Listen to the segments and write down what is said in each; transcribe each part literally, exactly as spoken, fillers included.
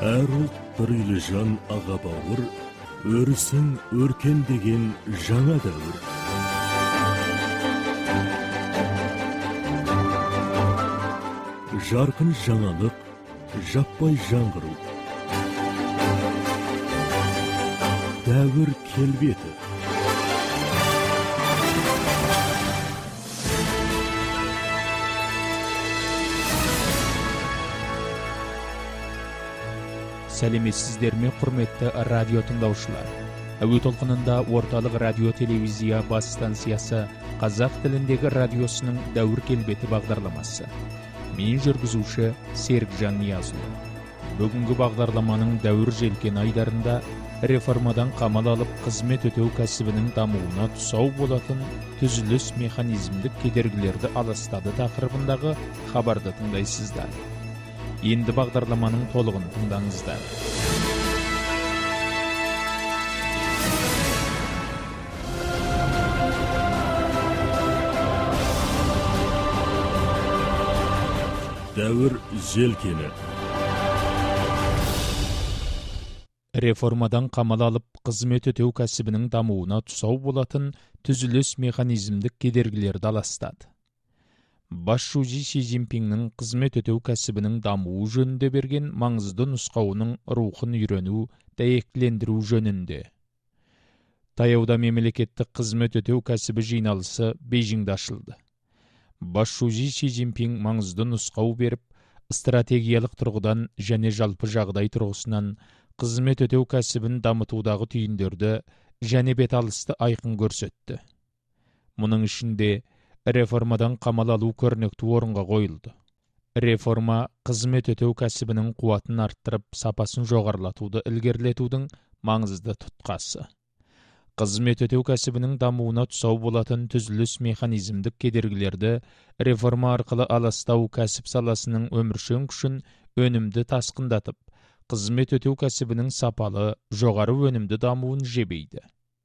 Әр ұлт бір үйлі жан аға бауыр, өрісің өркен деген жаңа дәуір. Жарқын жаңалық, жаппай жаңғыру. Дәуір келбеті. Сәлеметсіздер ме, құрметті радио тыңдаушылар. Әуе толқынында орталық радио телевизия бас станциясы қазақ тіліндегі радиосының дәуір келбеті бағдарламасы. Мен жүргізуші Серікжан Ниязұлы. Бүгінгі бағдарламаның дәуір желкен айдарында реформадан қамал алып қызмет өтеу кәсібінің дамуына тұсау болатын түзіліс механизмдік кедергілерді аластады тақырыбындағы хабарды тыңдайсыздар. Енді бағдарламаның толығын тыңдаңыздар. Дәуір желкені. Реформадан қамал алып қызмет өтеу кәсібінің дамуына тұсау болатын түзіліс механизмдік кедергілерді аластады. Басшысы Си Цзиньпиннің қызмет өтеу кәсібінің дамуы жөнінде берген маңызды нұсқауының рухын үйрену, дәйектілендіру жөнінде. Таяуда мемлекеттік қызмет өтеу кәсібі жиналысы Бейжіңде ашылды. Басшысы Си Цзиньпин маңызды нұсқау беріп, стратегиялық тұрғыдан және жалпы жағдай тұрғысынан қызмет өтеу кәсібін дамытудағы түйіндерді және беталысты айқын көрсетті. Мұның ішінде реформадан қамал алу көрнекті орынға қойылды. Реформа қызмет өтеу кәсібінің қуатын арттырып, сапасын жоғарылатуды ілгерілетудің маңызды тұтқасы. Қызмет өтеу кәсібінің дамуына тұсау болатын түзіліс механизмдік кедергілерді реформа арқылы аластау кәсіп саласының өміршең күшін өнімді тасқындатып, қызмет өтеу кәсібінің сапалы, жоғары өнімді дамуын жебейді.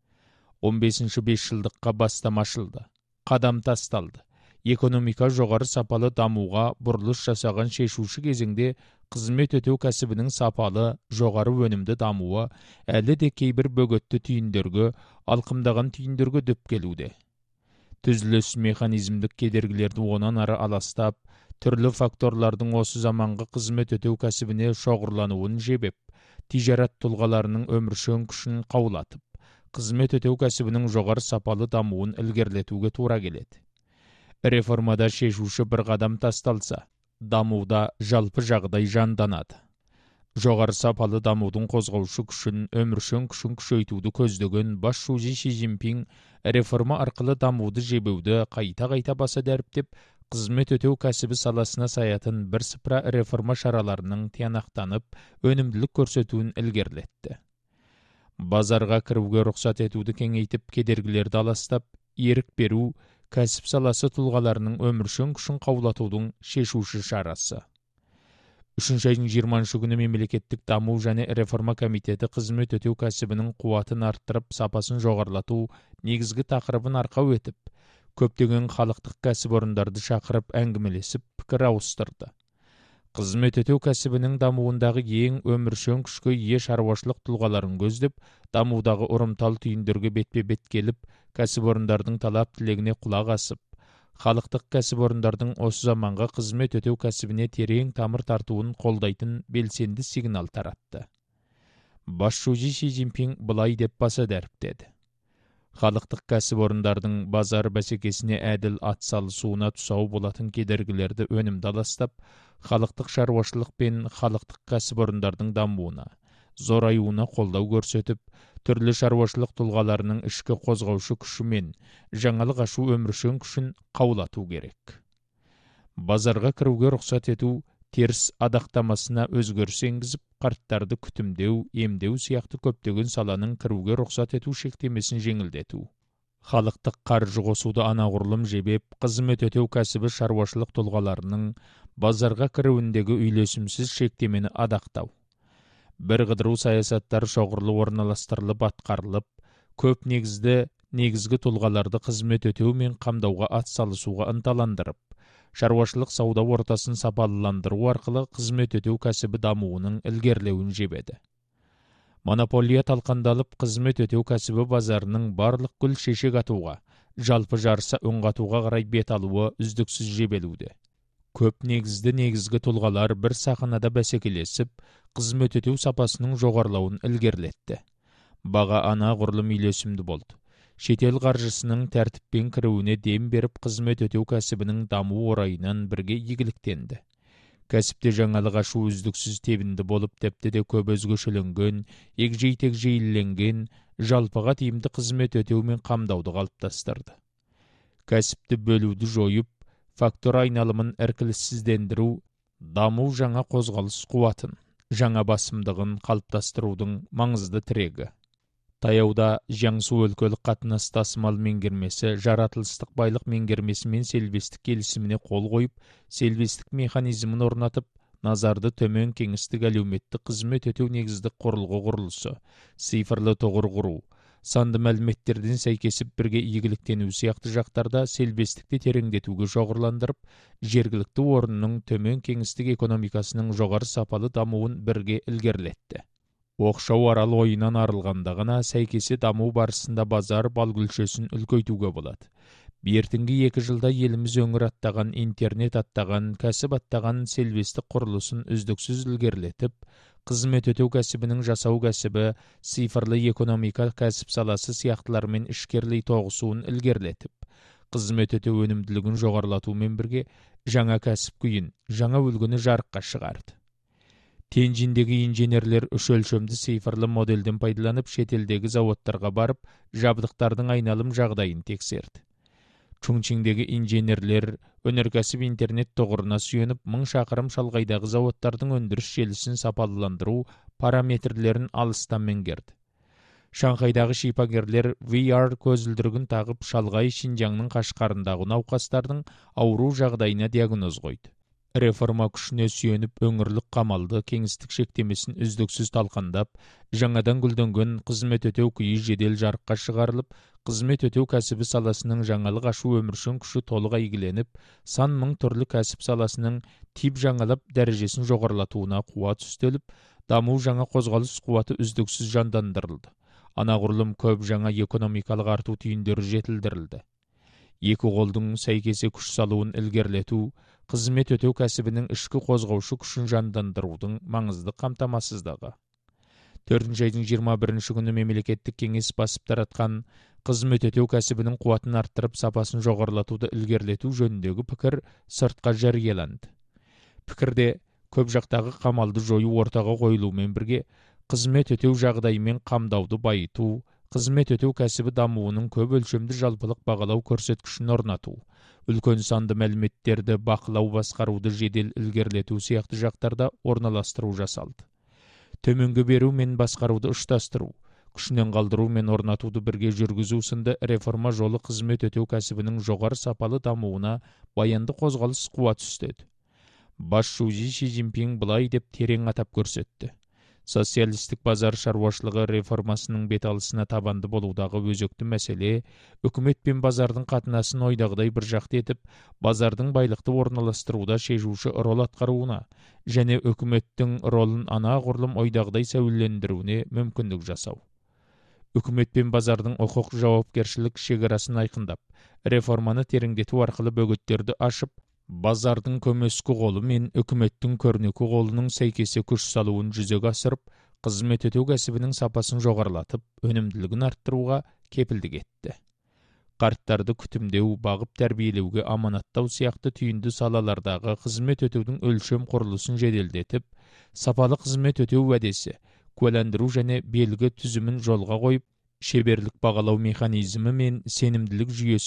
он бесінші бесжылдыққа бастама ашылды. Қадам тасталды. Экономика жоғары сапалы дамуға бұрылыс жасаған шешуші кезеңде қызмет өтеу кәсібінің сапалы, жоғары өнімді дамуы әлі де кейбір бөгетті түйіндерге, алқымдаған түйіндерге дөп келуде. Түзіліс механизмдік кедергілерді онан ары аластап, түрлі факторлардың осы заманғы қызмет өтеу кәсібіне шоғырлануын жебеп, тижарат тұлғаларының өміршең күшін қаулатып, қызмет өтеу кәсібінің жоғары сапалы дамуын ілгерілетуге тура келеді. Реформада шешуші бір қадам тасталса, дамуда жалпы жағдай жанданады. Жоғары сапалы дамудың қозғаушы күшін, өміршең күшін күшейтуді көздеген басшысы Си Цзиньпин реформа арқылы дамуды жебеуді қайта-қайта баса дәріптеп, қызмет өтеу кәсібі саласына саятын бірсыпыра реформа шараларының тиянақтанып, өнімділік көрсетуін ілгерілетті. Базарға кіруге рұқсат етуді кеңейтіп, кедергілерді аластап, ерік беру кәсіп саласы тұлғаларының өміршең күшін қаулатудың шешуші шарасы. үшінші айдың жиырмасыншы күні мемлекеттік даму және реформа комитеті қызмет өтеу кәсібінің қуатын арттырып, сапасын жоғарылату негізгі тақырыбын арқау етіп, көптеген халықтық кәсіпорындарды шақырып әңгімелесіп, пікір ауыстырды. Қызмет өтеу кәсібінің дамуындағы ең өміршең күшке ие шаруашылық тұлғаларын көздеп, дамудағы ұрымтал түйіндерге бетпе-бет келіп, кәсіпорындардың талап тілегіне құлақ асып, халықтық кәсіпорындардың осы заманға қызмет өтеу кәсібіне терең тамыр тартуын қолдайтын белсенді сигнал таратты. Басшысы Си Цзиньпин былай деп баса дәріптеді. Халықтық кәсіпорындардың базар бәсекесіне әділ атсалысуына тұсау болатын кедергілерді өнімді аластап, халықтық шаруашылық пен халықтық кәсіпорындардың дамуына, зораюына қолдау көрсетіп, түрлі шаруашылық тұлғаларының ішкі қозғаушы күші мен жаңалық ашу өміршең күшін қаулату керек. Базарға кіруге рұқсат ету теріс адақтамасына өзгеріс енгізіп, қарттарды күтімдеу, емдеу сияқты көптеген саланың кіруге рұқсат ету шектемесін жеңілдету. Халықтық қаржы қосуды анағұрлым жебеп, қызмет өтеу кәсібі шаруашылық тұлғаларының базарға кіруіндегі үйлесімсіз шектемені адақтау. Бір қыдыру саясаттар шоғырлы орналастырылып атқарылып, көп негізді негізгі тұлғаларды қызмет өтеу мен қамдауға атсалысуға ынталандырып, шаруашылық сауда ортасын сапалыландыру арқылы қызмет өтеу кәсібі дамуының ілгерілеуін жебеді. Монополия талқандалып, қызмет өтеу кәсібі базарының барлық гүл шешек атуға, жалпы жарыса өң қатуға қарай бет алуы үздіксіз жебелуде. Көп негізді негізгі тұлғалар бір сахнада бәсекелесіп, қызмет өтеу сапасының жоғарылауын ілгерілетті. Баға анағұрлым үйлесімді болды. Шетел қаржысының тәртіппен кіруіне дем беріп, қызмет өтеу кәсібінің даму орайынан бірге игіліктенді. Кәсіпте жаңалық ашу үздіксіз тебінді болып, тіпті де көп өзгешеленген, егжей-тегжейленген, жалпыға тиімді қызмет өтеу мен қамдауды қалыптастырды. Кәсіпті бөлуді жойып, фактор айналымын іркіліссіздендіру, даму жаңа қозғалыс қуатын, жаңа басымдығын қалыптастырудың маңызды тірегі. Таяуда Жаңсу өлкөлік қатынас тасымал меңгермесі, жаратылыстық байлық меңгермесі мен сервистік келісіміне қол қойып, сервистік механизмін орнатып, назарды төмен кеңістік әлеуметтік қызмет өтеу негіздік құрылғы құрылысы, цифрлы тоғыр құру, санды мәліметтерден сәйкесіп бірге игіліктену сияқты жақтарда сервистікті тереңдетуге жоғарландырып, жергілікті орынның төмен кеңістік экономикасының жоғары сапалы дамуын бірге ілгерілетті. Оқшау арал ойынан арылғанда ғана сәйкесі даму барысында базар балгүлшесін үлкейтуге болады. Бертінгі екі жылда еліміз өңір аттаған, интернет аттаған, кәсіп аттаған сервистік құрылысын үздіксіз ілгерілетіп, қызмет өтеу кәсібінің жасау кәсібі, цифрлы экономика кәсіп саласы сияқтылармен ішкерлей тоғысуын ілгерілетіп, қызмет өтеу өнімділігін жоғарылатумен бірге жаңа кәсіп күйін, жаңа үлгіні жарыққа шығарды. Тенжиндегі инженерлер үш өлшемді цифрлы модельден пайдаланып, шетелдегі заводтарға барып, жабдықтардың айналым жағдайын тексерді. Чунчиңдегі инженерлер өнеркәсіп интернет тоғырына сүйеніп, мың шақырым шалғайдағы заводтардың өндіріс желісін сапалыландыру параметрлерін алыстан меңгерді. Шанхайдағы шипагерлер ви ар көзілдірігін тағып, шалғай Шинжаңның Қашқарындағы науқастардың ауру жағдайына диагноз қойды. Реформа күшіне сүйеніп, өңірлік қамалды кеңістік шектемесін үздіксіз талқандап, жаңадан гүлденген қызмет өтеу күйі жедел жарыққа шығарылып, қызмет өтеу кәсібі саласының жаңалық ашу өміршін күші толық игіленіп, сан мың түрлі кәсіп саласының тип жаңалап дәрежесін жоғарылатуына қуат үстеліп, даму жаңа қозғалыс қуаты үздіксіз жандандырылды. Анағұрлым көп жаңа экономикалық арту түйіндері жетілдірілді. Екі қолдың сәйкесі күш салуын ілгерілету, қызмет өтеу кәсібінің ішкі қозғаушы күшін жандандырудың маңызды қамтамасыздығы. төртінші айдың жиырма бірінші күні мемлекеттік кеңес басып таратқан қызмет өтеу кәсібінің қуатын арттырып, сапасын жоғарылатуды ілгерілету жөніндегі пікір сыртқа жарияланды. Пікірде көп жақтағы қамалды жою ортаға қойылумен бірге, қызмет өтеу жағдайымен қамдауды байыту, қызмет өтеу кәсібі дамуының көп өлшемді жалпылық бағалау көрсеткішін орнату, үлкен санды мәліметтерді бақылау басқаруды жедел ілгерілету сияқты жақтарда орналастыру жасалды. Төменгі беру мен басқаруды ұштастыру, күшінен қалдыру мен орнатуды бірге жүргізу сынды реформа жолы қызмет өтеу кәсібінің жоғары сапалы дамуына баянды қозғалыс қуат үстеді. Басшысы Ши Цзиньпин былай деп терең атап көрсетті. Социалистік базар шаруашылығы реформасының беталысына табанды болудағы өзекті мәселе, үкімет пен базардың қатынасын ойдағыдай бір жақты етіп, базардың байлықты орналастыруда шешуші рол атқаруына, және үкіметтің ролын анағұрлым ойдағыдай сәуелендіруіне мүмкіндік жасау. Үкімет пен базардың құқық жауапкершілік шекарасын айқындап, реформаны тереңдету арқылы бөгеттерді ашып, базардың көмескі қолы мен үкіметтің көрнекі қолының сәйкесі күш салуын жүзеге асырып, қызмет өтеу кәсібінің сапасын жоғарылатып, өнімділігін арттыруға кепілдік етті. Қарттарды күтімдеу, бағып тәрбиелеуге аманаттау сияқты түйінді салалардағы қызмет өтеудің өлшем құрылысын жеделдетіп, сапалы қызмет өтеу уәдесі, куәландыру және белгі түзімін жолға қойып, шеберлік бағалау механизмі мен сенімділік жүйесі